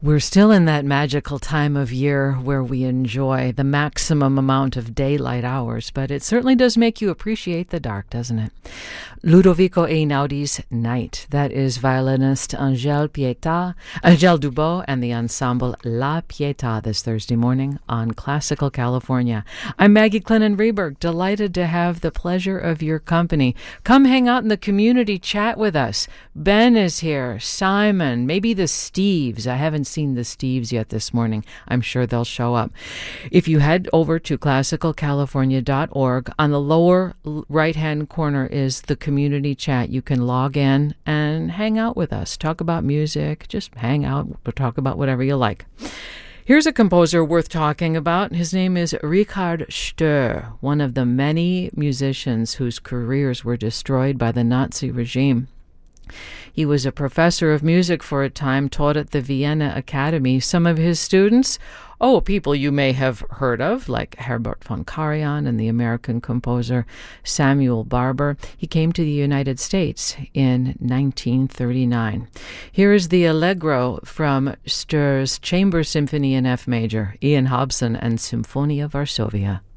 We're still in that magical time of year where we enjoy the maximum amount of daylight hours, but it certainly does make you appreciate the dark, doesn't it? Ludovico Einaudi's Night. That is violinist Angèle Dubot and the ensemble La Pietà this Thursday morning on Classical California. I'm Maggie Clennon Rehberg, delighted to have the pleasure of your company. Come hang out in the community chat with us. Ben is here, Simon, maybe the Steves. I haven't seen the Steves yet this morning. I'm sure they'll show up. If you head over to classicalcalifornia.org, on the lower right-hand corner is the community chat. You can log in and hang out with us. Talk about music. Just hang out or talk about whatever you like. Here's a composer worth talking about. His name is Richard Stöhr, one of the many musicians whose careers were destroyed by the Nazi regime. He was a professor of music for a time, taught at the Vienna Academy. Some of his students, people you may have heard of, like Herbert von Karajan and the American composer Samuel Barber. He came to the United States in 1939. Here is the Allegro from Stöhr's Chamber Symphony in F major, Ian Hobson and Symphonia Varsovia.